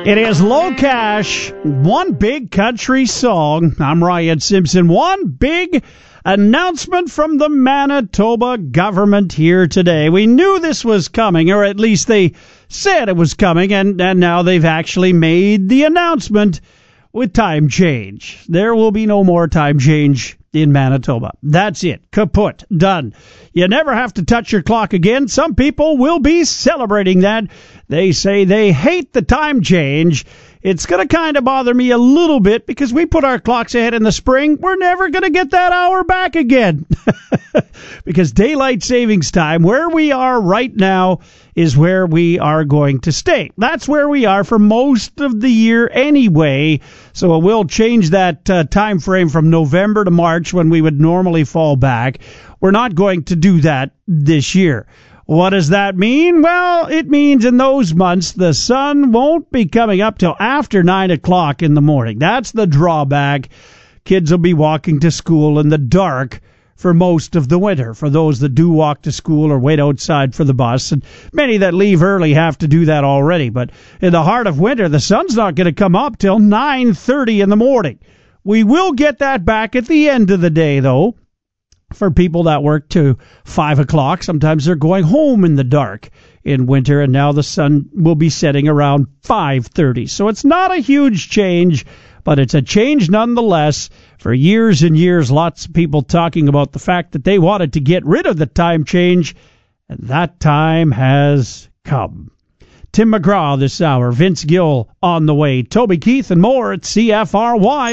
It is Low Cash, one big country song. I'm Ryan Simpson. One big announcement from the Manitoba government here today. We knew this was coming, or at least they said it was coming, and now they've actually made the announcement with time change. There will be no more time change in Manitoba. That's it. Kaput. Done. You never have to touch your clock again. Some people will be celebrating that. They say they hate the time change. It's going to kind of bother me a little bit because we put our clocks ahead in the spring. We're never going to get that hour back again. Because daylight savings time, where we are right now, is where we are going to stay. That's where we are for most of the year anyway. So we'll change that time frame from November to March when we would normally fall back. We're not going to do that this year. What does that mean? Well, it means in those months the sun won't be coming up till after 9 o'clock in the morning. That's the drawback. Kids will be walking to school in the dark for most of the winter, for those that do walk to school or wait outside for the bus. And many that leave early have to do that already. But in the heart of winter, the sun's not going to come up till 9:30 in the morning. We will get that back at the end of the day, though. For people that work to 5 o'clock, sometimes they're going home in the dark in winter, and now the sun will be setting around 5:30. So it's not a huge change, but it's a change nonetheless. For years and years, lots of people talking about the fact that they wanted to get rid of the time change, and that time has come. Tim McGraw this hour, Vince Gill on the way, Toby Keith and more at CFRY.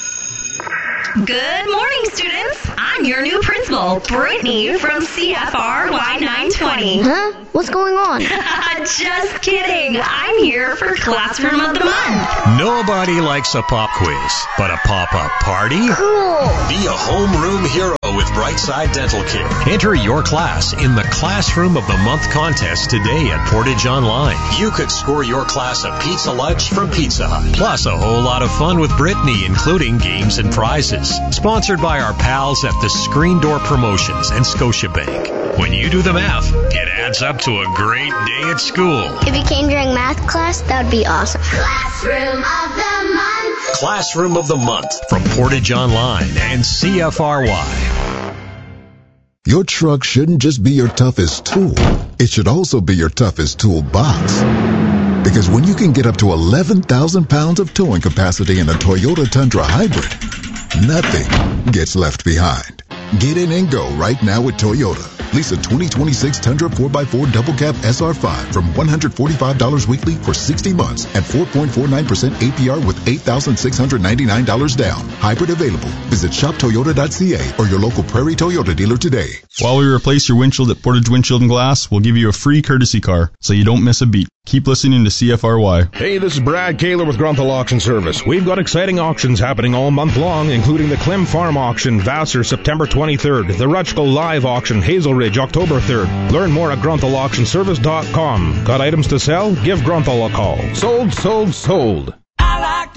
Good morning, students. I'm your new principal, Brittany from CFRY 920. Huh? What's going on? Just kidding. I'm here for Classroom of the Month. Nobody likes a pop quiz, but a pop-up party? Cool. Be a homeroom hero with Brightside Dental Care. Enter your class in the Classroom of the Month contest today at Portage Online. You could score your class a pizza lunch from Pizza Hut. Plus a whole lot of fun with Brittany, including games and prizes. Sponsored by our pals at the Screen Door Promotions and Scotiabank. When you do the math, it adds up to a great day at school. If you came during math class, that would be awesome. Classroom of the Month. Classroom of the Month from Portage Online and CFRY. Your truck shouldn't just be your toughest tool. It should also be your toughest toolbox. Because when you can get up to 11,000 pounds of towing capacity in a Toyota Tundra Hybrid, nothing gets left behind. Get in and go right now with Toyota. Lease a 2026 Tundra 4x4 Double Cab SR5 from $145 weekly for 60 months at 4.49% APR with $8,699 down. Hybrid available. Visit shoptoyota.ca or your local Prairie Toyota dealer today. While we replace your windshield at Portage Windshield and Glass, we'll give you a free courtesy car so you don't miss a beat. Keep listening to CFRY. Hey, this is Brad Kaler with Grunthal Auction Service. We've got exciting auctions happening all month long, including the Clem Farm Auction, Vassar, September 23rd, the Rutschko Live Auction, Hazel Ridge, October 3rd. Learn more at grunthauctionservice.com. Got items to sell? Give Grunthal a call. Sold, sold, sold.